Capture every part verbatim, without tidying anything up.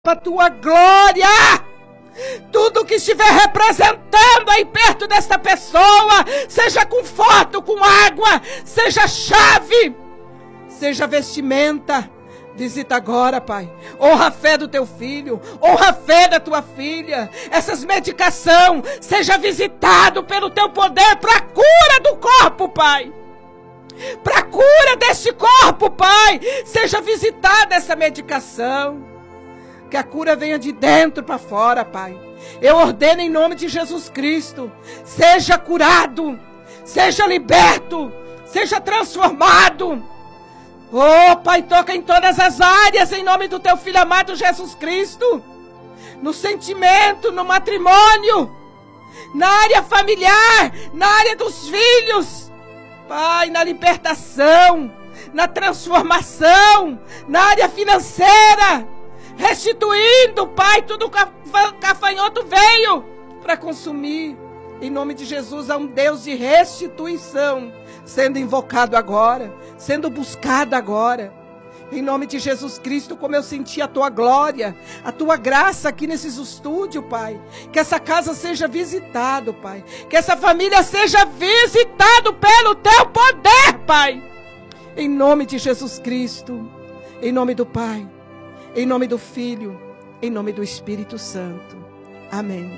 para a tua glória. Tudo que estiver representando aí perto desta pessoa, seja conforto, com água, seja chave, seja vestimenta, visita agora, Pai. Honra a fé do teu filho, honra a fé da tua filha. Essas medicações, seja visitado pelo teu poder para a cura do corpo, Pai. Para a cura deste corpo, Pai. Seja visitada essa medicação. Que a cura venha de dentro para fora, Pai. Eu ordeno em nome de Jesus Cristo. Seja curado, seja liberto, seja transformado. Oh, Pai, toca em todas as áreas, em nome do teu Filho amado Jesus Cristo. No sentimento, no matrimônio, na área familiar, na área dos filhos. Pai, na libertação, na transformação, na área financeira. Restituindo, Pai, tudo que o gafanhoto veio para consumir. Em nome de Jesus, há um Deus de restituição sendo invocado agora, sendo buscado agora. Em nome de Jesus Cristo, como eu senti a tua glória, a tua graça aqui nesses estúdios, Pai. Que essa casa seja visitada, Pai. Que essa família seja visitada pelo teu poder, Pai. Em nome de Jesus Cristo, em nome do Pai, em nome do Filho, em nome do Espírito Santo. Amém.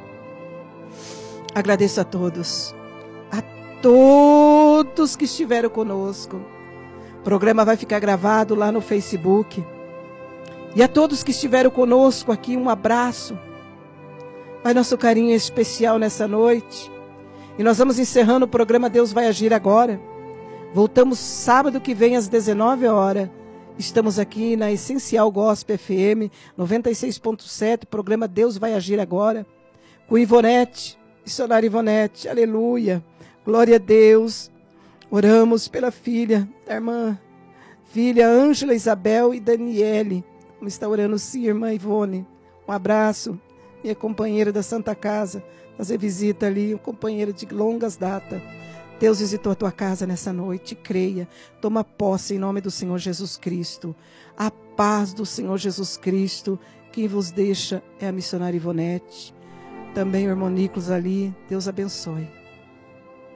Agradeço a todos, a todos que estiveram conosco. O programa vai ficar gravado lá no Facebook. E a todos que estiveram conosco aqui, um abraço. Vai nosso carinho especial nessa noite. E nós vamos encerrando o programa Deus Vai Agir Agora. Voltamos sábado que vem às dezenove horas. Estamos aqui na Essencial Gospel F M noventa e seis ponto sete, programa Deus Vai Agir Agora, com Ivonete, missionária Ivonete, aleluia, glória a Deus. Oramos pela filha, da irmã, filha Ângela Isabel e Daniele. Vamos estar orando sim, irmã Ivone. Um abraço, minha companheira da Santa Casa, fazer visita ali, um companheiro de longas datas. Deus visitou a tua casa nessa noite, creia, toma posse em nome do Senhor Jesus Cristo. A paz do Senhor Jesus Cristo, quem vos deixa é a missionária Ivonete. Também o irmão Nicolas ali, Deus abençoe.